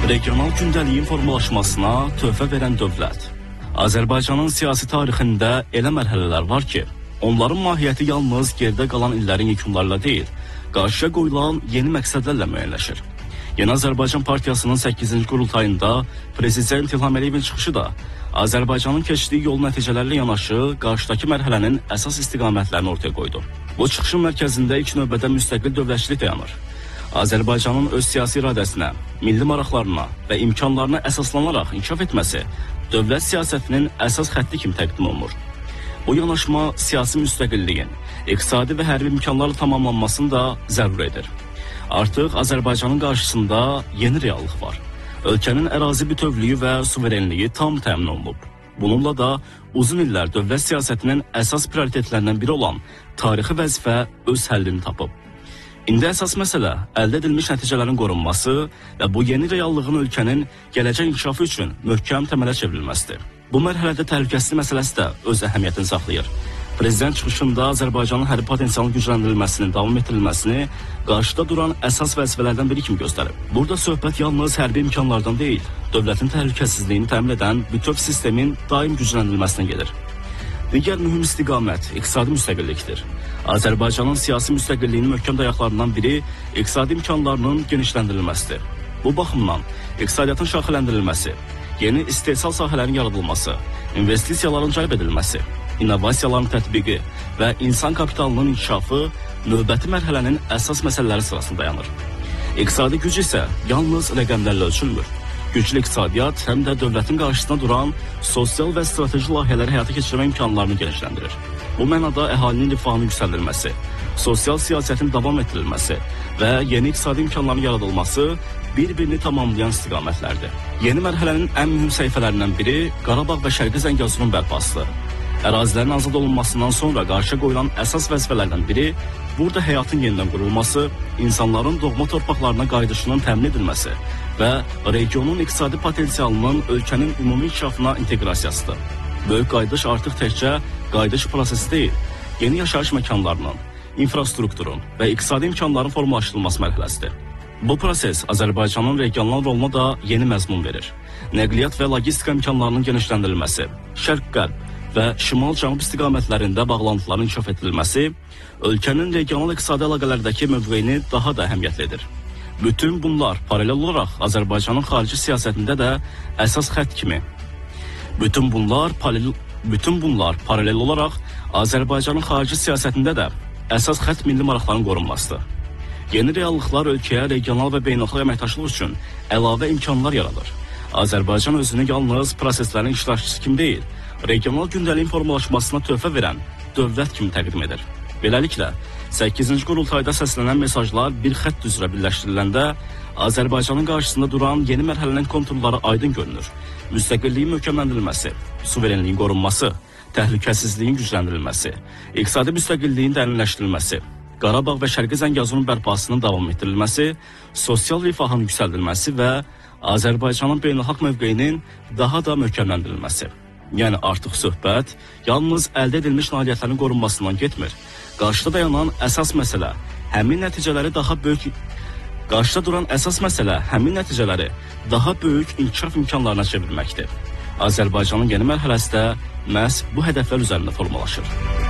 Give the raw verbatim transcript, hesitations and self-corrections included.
regional gündəliyin formalaşmasına töhfə verən dövlət. Azərbaycanın siyasi tarixində elə mərhələlər var ki, onların mahiyyəti yalnız gerdə qalan illərin yekunlarıyla deyil, qarşıya qoyulan yeni məqsədlərlə müəyyənləşir. Yeni Azərbaycan Partiyasının səkkizinci qurultayında Prezident İlham Əliyevin çıxışı da Azərbaycanın keçdiyi yol nəticələrlə yanaşı qarşıdakı mərhələnin əsas istiqamətlərini ortaya qoydu. Bu çıxışın mərkəzində ilk növbədə müstəqil dövlətçilik dayanır. Azərbaycanın öz siyasi iradəsinə, milli maraqlarına və imkanlarına əsaslanaraq inkişaf etməsi dövlət siyasətinin əsas xətti kimi təqdim olunur. Bu yanaşma siyasi müstəqilliyin, iqtisadi və hərbi imkanlarla tamamlanmasını da zəruri edir. Artıq Azərbaycanın qarşısında yeni reallıq var. Ölkənin ərazi bütövlüyü və suverenliyi tam təmin olunub. Bununla da uzun illər dövlət siyasətinin əsas prioritetlərindən biri olan tarixi vəzifə öz həllini tapıb. İndi əsas məsələ əldə edilmiş nəticələrin qorunması və bu yeni reallığın ölkənin gələcək inkişafı üçün möhkəm təmələ çevrilməsidir. Bu mərhələdə təhlükəsizlik məsələsi də öz əhəmiyyətini saxlayır. Prezident çıxışında Azərbaycanın hərbi potensialının gücləndirilməsinin davam etdirilməsini qarşıda duran əsas vəzifələrdən biri kimi göstərib. Burada söhbət yalnız hərbi imkanlardan deyil, dövlətin təhlükəsizliyini təmin edən bütöv sistemin daim gücləndirilməsinə gedir. Digər mühüm istiqamət iqtisadi müstəqillikdir. Azərbaycanın siyasi müstəqilliyinin möhkəm dayaqlarından biri iqtisadi imkanlarının genişləndirilməsidir. Bu baxımdan iqtisadiyyatın şaxələndirilməsi, yeni istehsal sahələrinin yaradılması, investisiyaların cəlb edilməsi, innovasiyaların tətbiqi və insan kapitalının inkişafı növbəti mərhələnin əsas məsələləri sırasında dayanır. İqtisadi güc isə yalnız rəqəmlərlə ölçülmür. Güclü iqtisadiyyat həm də dövlətin qarşısına duran sosial və strateji layihələri həyata keçirmə imkanlarını genişləndirir. Bu mənada əhalinin rifahının yüksəldilməsi, sosial siyasətin davam etdirilməsi və yeni iqtisadi imkanların yaradılması bir-birini tamamlayan istiqamətlərdir. Yeni mərhələnin ən mühüm səhifələrindən biri Qarabağ və Şərqi Zəngəzurun bərpasıdır. Ərazilərin azad olunmasından sonra qarşıya qoyulan əsas vəzifələrdən biri burada həyatın yenidən qurulması, insanların doğma torpaqlarına qayıdışının təmin edilməsi və regionun iqtisadi potensialının ölkənin ümumi inkişafına inteqrasiyasıdır. Böyük qayıdış artıq təkcə qayıdış prosesi deyil, yeni yaşayış məkanlarının, infrastrukturun və iqtisadi imkanların formalaşdırılması mərhələsidir. Bu proses Azərbaycanın regional roluna da yeni məzmun verir. Nəqliyyat və logistika imkanlarının genişləndirilməsi, şərq-qərb və şimal-cənub istiqamətlərində bağlantıların inkişaf edilməsi ölkənin regional iqtisadi əlaqələrdəki mövqeyini daha da əhəmiyyətlidir. Bütün bunlar paralel olaraq Azərbaycanın xarici siyasətində də əsas xətt kimi. Bütün bunlar paralel bütün bunlar paralel olaraq Azərbaycanın xarici siyasətində də əsas xətt milli maraqların qorunmasıdır. Yeni reallıqlar ölkəyə regional və beynəlxalq əməkdaşlıq üçün əlavə imkanlar yaradır. Azərbaycan özünü yalnız proseslərin iştirakçısı kimi deyil, regional gündəliyin formalaşmasına töhfə verən dövlət kimi təqdim edir. Beləliklə, səkkizinci qurultayda səslənən mesajlar bir xətt üzrə birləşdiriləndə Azərbaycanın qarşısında duran yeni mərhələnin konturları aydın görünür. Müstəqilliyin möhkəmləndirilməsi, suverenliyin qorunması, təhlükəsizliyin gücləndirilməsi, iqtisadi müstəqilliyin dərinləşdirilməsi, Qarabağ və Şərqi Zəngəzurun bərpasının davam etdirilməsi, sosial rifahın yüksəldilməsi və Azərbaycanın beynəlxalq mövqeyinin daha da möhkəmləndirilməsi. Yəni artıq söhbət yalnız əldə edilmiş nailiyyətlərin qorunmasından getmir. Qarşıda dayanan əsas məsələ həmin nəticələri daha böyük qarşıda duran əsas məsələ həmin nəticələri daha böyük inkişaf imkanlarına çevirməkdir. Azərbaycanın yeni mərhələsi də məhz bu hədəflər üzərində formalaşır.